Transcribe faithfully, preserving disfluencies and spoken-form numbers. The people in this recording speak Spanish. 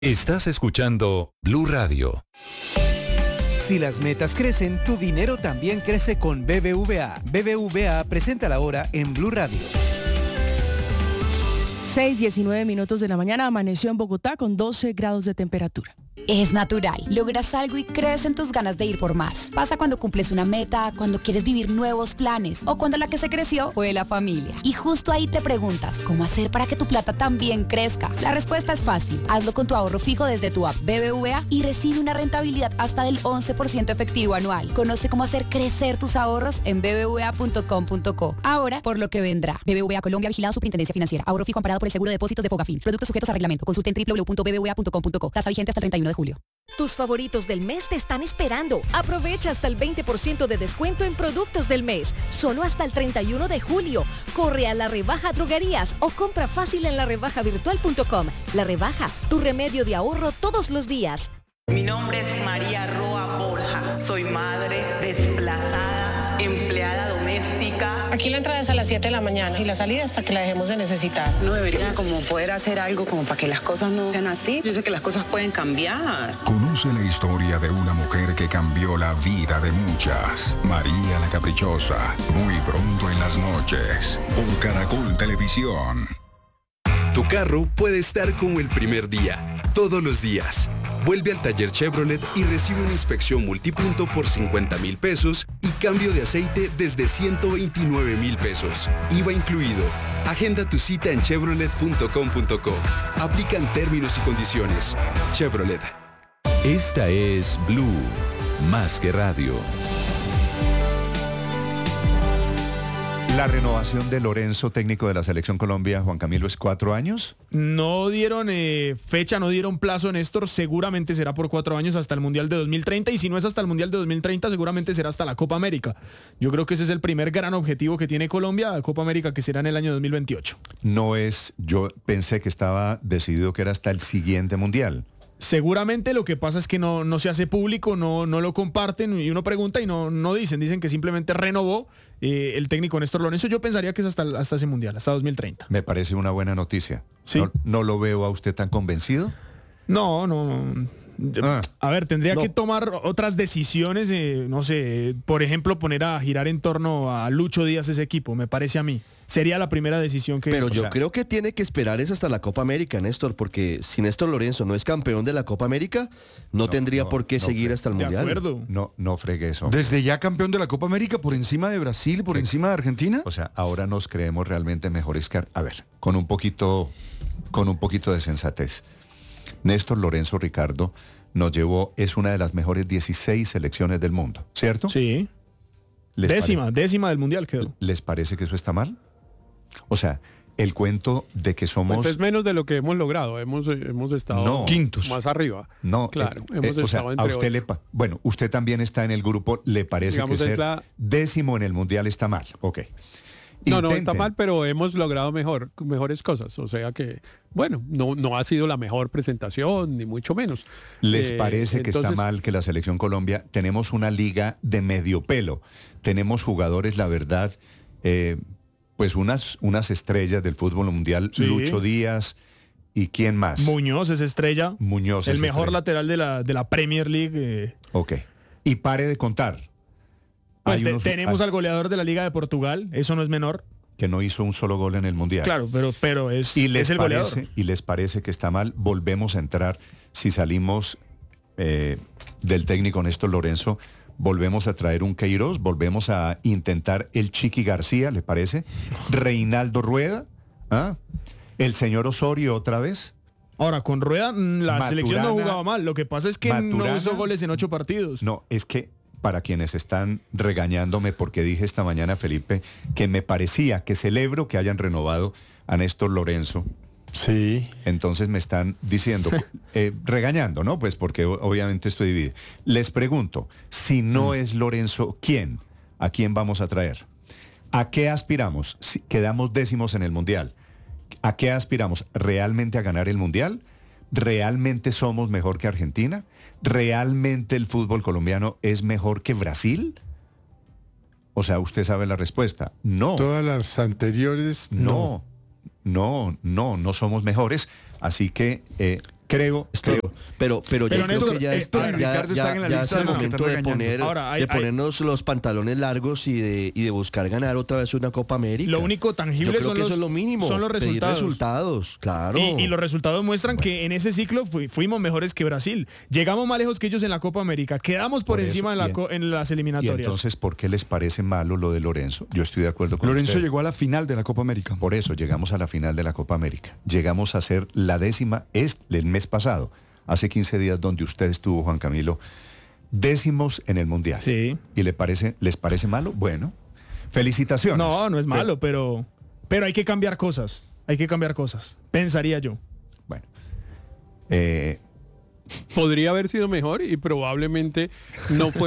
Estás escuchando Blue Radio. Si las metas crecen, tu dinero también crece con B B V A. B B V A presenta la hora en Blue Radio. seis, diecinueve minutos de la mañana, amaneció en Bogotá con doce grados de temperatura. Es natural. Logras algo y crecen tus ganas de ir por más. Pasa cuando cumples una meta, cuando quieres vivir nuevos planes o cuando la que se creció fue la familia. Y justo ahí te preguntas, ¿cómo hacer para que tu plata también crezca? La respuesta es fácil. Hazlo con tu ahorro fijo desde tu app B B V A y recibe una rentabilidad hasta del once por ciento efectivo anual. Conoce cómo hacer crecer tus ahorros en b b v a punto com punto co. Ahora, por lo que vendrá. B B V A Colombia, vigilado Superintendencia Financiera. Ahorro fijo amparado por el Seguro de Depósitos de Fogafín. Productos sujetos a reglamento. Consulte en w w w punto b b v a punto com punto co. Tasa vigente hasta el treinta y uno de julio. Tus favoritos del mes te están esperando. Aprovecha hasta el veinte por ciento de descuento en productos del mes. Solo hasta el treinta y uno de julio. Corre a La Rebaja Droguerías o compra fácil en la rebaja virtual punto com. La Rebaja, tu remedio de ahorro todos los días. Mi nombre es María Roa Borja. Soy madre, desplazada, empleada doméstica. Aquí la entrada es a las siete de la mañana y la salida hasta que la dejemos de necesitar. No debería como poder hacer algo como para que las cosas no sean así. Yo sé que las cosas pueden cambiar. Conoce la historia de una mujer que cambió la vida de muchas. María la Caprichosa. Muy pronto en las noches. Por Caracol Televisión. Tu carro puede estar como el primer día, todos los días. Vuelve al taller Chevrolet y recibe una inspección multipunto por cincuenta mil pesos y cambio de aceite desde ciento veintinueve mil pesos. I V A incluido. Agenda tu cita en chevrolet punto com punto co. Aplican términos y condiciones. Chevrolet. Esta es Blue, más que radio. La renovación de Lorenzo, técnico de la Selección Colombia, Juan Camilo, ¿es cuatro años? No dieron eh, fecha, no dieron plazo, Néstor. Seguramente será por cuatro años hasta el Mundial de dos mil treinta. Y si no es hasta el Mundial de dos mil treinta, seguramente será hasta la Copa América. Yo creo que ese es el primer gran objetivo que tiene Colombia, la Copa América, que será en el año dos mil veintiocho. No es, yo pensé que estaba decidido que era hasta el siguiente Mundial. Seguramente lo que pasa es que no, no se hace público, no, no lo comparten y uno pregunta y no, no dicen, dicen que simplemente renovó eh, el técnico Néstor Lorenzo. Yo pensaría que es hasta, hasta ese Mundial, hasta dos mil treinta. Me parece una buena noticia. ¿Sí? ¿No, no lo veo a usted tan convencido? No, no, no. Ah, a ver, tendría no. que tomar otras decisiones, eh, no sé, por ejemplo, poner a girar en torno a Lucho Díaz ese equipo, me parece a mí. Sería la primera decisión que... Pero yo sea, creo que tiene que esperar es hasta la Copa América, Néstor, porque si Néstor Lorenzo no es campeón de la Copa América, no, no tendría no, por qué no, seguir no, hasta el de Mundial. Acuerdo. No, no fregue eso. Desde ya campeón de la Copa América por encima de Brasil, por sí. encima de Argentina. O sea, ahora nos creemos realmente mejores que... A ver, con un poquito, con un poquito de sensatez. Néstor Lorenzo, Ricardo, nos llevó, es una de las mejores dieciséis selecciones del mundo, ¿cierto? Sí. Décima, pare... décima del Mundial quedó. ¿Les parece que eso está mal? O sea, el cuento de que somos... Pues es menos de lo que hemos logrado, hemos, hemos estado no, quintos. Más arriba. No, claro, eh, hemos eh, estado o sea, entre a usted le pa... Bueno, usted también está en el grupo, ¿le parece Digamos que ser la... décimo en el Mundial está mal? Ok. No, Intenten. no, está mal, pero hemos logrado mejor, mejores cosas. O sea que, bueno, no, no ha sido la mejor presentación, ni mucho menos. ¿Les eh, parece que entonces... está mal que la Selección Colombia, tenemos una liga de medio pelo? Tenemos jugadores, la verdad, eh, pues unas, unas estrellas del fútbol mundial, sí. Lucho Díaz y ¿quién más? Muñoz es estrella. Muñoz El es mejor estrella. lateral de la, de la Premier League. Eh. Ok. Y pare de contar. Pues te, unos, tenemos hay, al goleador de la Liga de Portugal, eso no es menor. Que no hizo un solo gol en el Mundial. Claro, pero, pero es, y les es el parece, goleador. Y les parece que está mal, volvemos a entrar, si salimos eh, del técnico Néstor Lorenzo, volvemos a traer un Queiroz, volvemos a intentar el Chiqui García, ¿le parece? Reinaldo Rueda, ¿ah? El señor Osorio otra vez. Ahora, con Rueda, la Maturana, selección no jugaba mal, lo que pasa es que Maturana, no hizo goles en ocho partidos. No, es que... Para quienes están regañándome porque dije esta mañana, Felipe, que me parecía que celebro que hayan renovado a Néstor Lorenzo. Sí. Entonces me están diciendo, eh, regañando, ¿no? Pues porque obviamente estoy dividido. Les pregunto, si no mm. es Lorenzo, ¿quién? ¿A quién vamos a traer? ¿A qué aspiramos? Si quedamos décimos en el Mundial. ¿A qué aspiramos? ¿Realmente a ganar el Mundial? ¿Realmente somos mejor que Argentina? ¿Realmente el fútbol colombiano es mejor que Brasil? O sea, usted sabe la respuesta. No. Todas las anteriores, no. No, no, no, no somos mejores. Así que, eh, Creo, Esto, creo. Pero, pero, Pero ya creo Néstor, que ya, Héctor es- y ya- Ricardo ya- están en la ya lista es de el los que momento están de regañando. poner, Ahora, hay- de hay- ponernos los pantalones largos y de, y de buscar ganar otra vez una Copa América. Lo único tangible Yo creo son que los, eso es lo mínimo. son los pedir resultados. resultados, claro. Y, y los resultados muestran que en ese ciclo fu- fuimos mejores que Brasil. Llegamos más lejos que ellos en la Copa América. Quedamos por, Por eso, encima en, la y en- co- en las Y eliminatorias. entonces, ¿por qué les parece malo lo de Lorenzo? Yo estoy de acuerdo con Lorenzo usted. llegó a la final de la Copa América. Por eso llegamos a la final de la Copa América. Llegamos a ser la décima es el mes pasado, hace quince días, donde usted estuvo, Juan Camilo, décimos en el Mundial. Sí. ¿Y le parece, les parece malo? Bueno, felicitaciones. No, no es Fe- malo, pero, pero hay que cambiar cosas. Hay que cambiar cosas. Pensaría yo. Bueno. Eh, Podría haber sido mejor y probablemente no fue